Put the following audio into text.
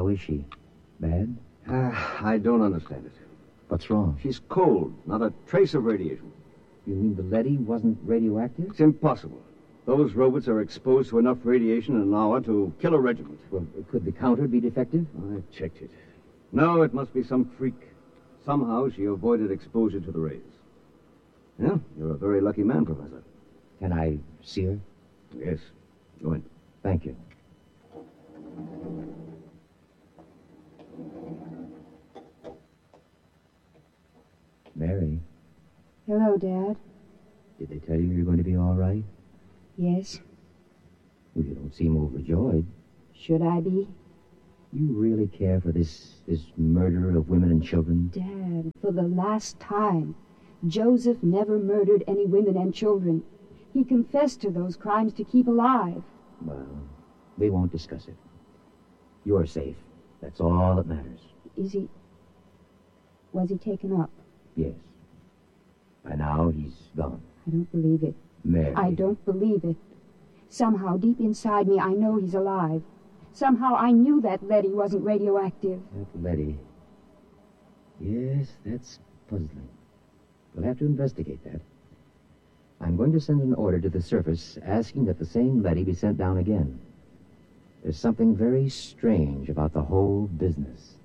How is she? Bad? I don't understand it. What's wrong? She's cold, not a trace of radiation. You mean the leady wasn't radioactive? It's impossible. Those robots are exposed to enough radiation in an hour to kill a regiment. Well, could the counter be defective? I checked it. No, it must be some freak. Somehow she avoided exposure to the rays. Yeah, you're a very lucky man, Professor. Can I see her? Yes. Go in. Thank you. Mary, Hello, Dad. did they tell you you're going to be all right? Yes. Well, you don't seem overjoyed. Should I be? You really care for this murder of women and children? Dad, for the last time, Joseph never murdered any women and children. He confessed to those crimes to keep alive. Well, we won't discuss it. You're safe. That's all that matters. Was he taken up? Yes. By now, he's gone. I don't believe it. Mary. I don't believe it. Somehow, deep inside me, I know he's alive. Somehow, I knew that leady wasn't radioactive. That leady. Yes, that's puzzling. We'll have to investigate that. I'm going to send an order to the surface asking that the same leady be sent down again. There's something very strange about the whole business.